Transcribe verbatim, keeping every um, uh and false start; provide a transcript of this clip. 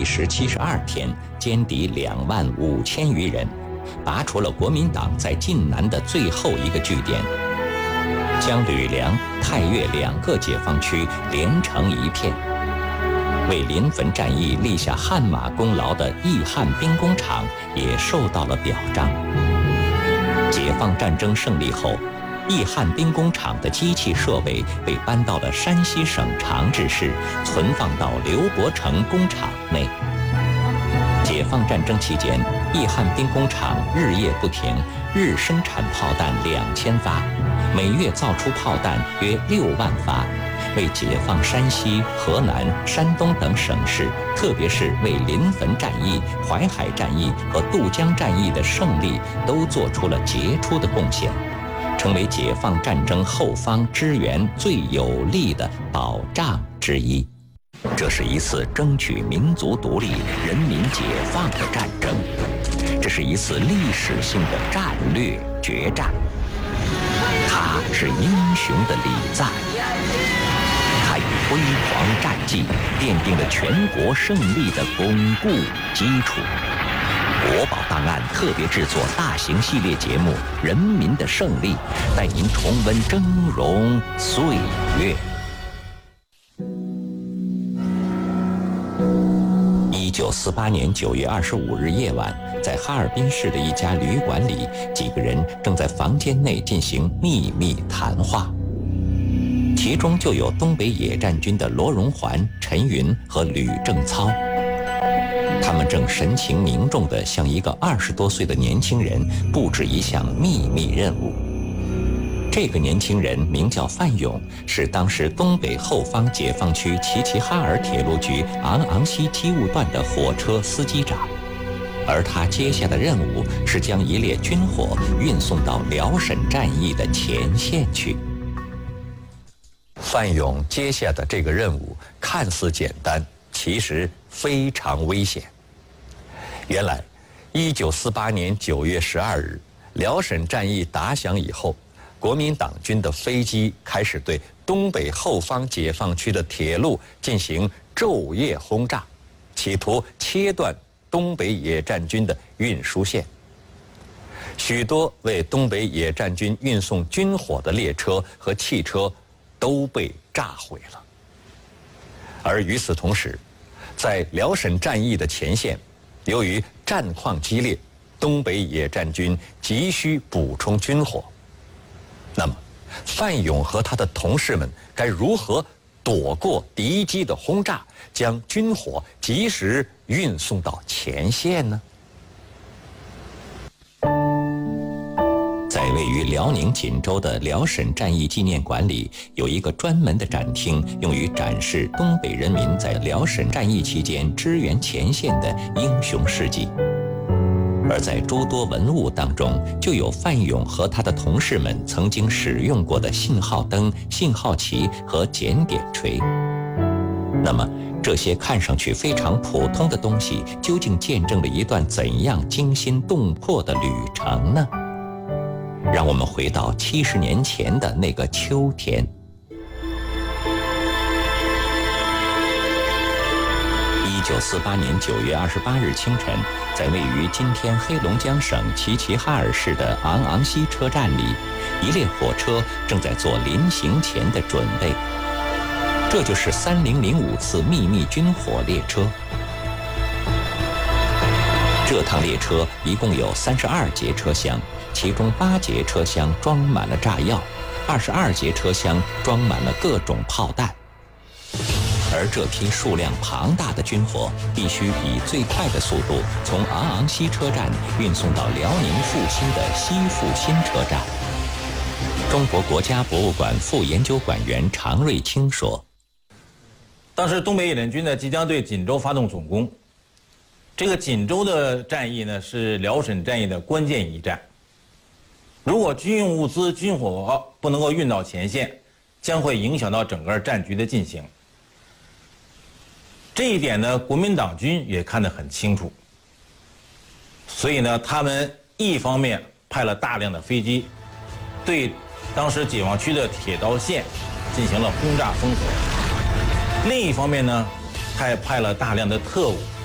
时七十二天，歼敌两万五千余人，拔除了国民党在晋南的最后一个据点，将吕梁、太岳两个解放区连成一片。为临汾战役立下汗马功劳的义汉兵工厂也受到了表彰。解放战争胜利后，义汉兵工厂的机器设备被搬到了山西省长治市，存放到刘伯承工厂内。解放战争期间，义汉兵工厂日夜不停，日生产炮弹两千发，每月造出炮弹约六万发。为解放山西、河南、山东等省市，特别是为临汾战役、淮海战役和渡江战役的胜利，都做出了杰出的贡献，成为解放战争后方支援最有力的保障之一。这是一次争取民族独立、人民解放的战争，这是一次历史性的战略决战。它是英雄的礼赞。它以辉煌战绩奠定了全国胜利的巩固基础。国宝档案特别制作大型系列节目《人民的胜利》，带您重温峥嵘岁月。一九四八年九月二十五日夜晚，在哈尔滨市的一家旅馆里，几个人正在房间内进行秘密谈话。其中就有东北野战军的罗荣桓、陈云和吕正操，他们正神情凝重地向一个二十多岁的年轻人布置一项秘密任务。这个年轻人名叫范勇，是当时东北后方解放区齐齐哈尔铁路局昂昂西机务段的火车司机长，而他接下的任务是将一列军火运送到辽沈战役的前线去。范勇接下的这个任务看似简单，其实非常危险。原来，一九四八年九月十二日，辽沈战役打响以后，国民党军的飞机开始对东北后方解放区的铁路进行昼夜轰炸，企图切断东北野战军的运输线。许多为东北野战军运送军火的列车和汽车都被炸毁了。而与此同时，在辽沈战役的前线，由于战况激烈，东北野战军急需补充军火。那么，范勇和他的同事们该如何躲过敌机的轰炸，将军火及时运送到前线呢？在位于辽宁锦州的辽沈战役纪念馆里，有一个专门的展厅，用于展示东北人民在辽沈战役期间支援前线的英雄事迹。而在诸多文物当中，就有范勇和他的同事们曾经使用过的信号灯、信号旗和检点锤。那么，这些看上去非常普通的东西，究竟见证了一段怎样惊心动魄的旅程呢？让我们回到七十年前的那个秋天。一九四八年九月二十八日清晨，在位于今天黑龙江省齐齐哈尔市的昂昂西车站里，一列火车正在做临行前的准备。这就是三零零五次秘密军火列车。这趟列车一共有三十二节车厢，其中八节车厢装满了炸药，二十二节车厢装满了各种炮弹。而这批数量庞大的军火必须以最快的速度从昂昂西车站运送到辽宁阜新的西阜新车站。中国国家博物馆副研究馆员常瑞清说：“ 当时东北野战军呢即将对锦州发动总攻，这个锦州的战役呢是辽沈战役的关键一战。如果军用物资、军火不能够运到前线，将会影响到整个战局的进行。这一点呢，国民党军也看得很清楚。所以呢，他们一方面派了大量的飞机，对当时解放区的铁道线进行了轰炸封锁；另一方面呢，他也派了大量的特务